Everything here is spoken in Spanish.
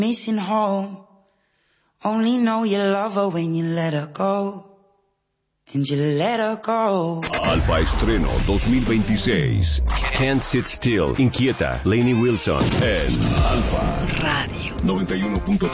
missing home. Only know you love her when you let her go. And you let her go. Alfa Estreno 2026. Can't Sit Still. Inquieta. Lainey Wilson. En Alfa Radio 91.3.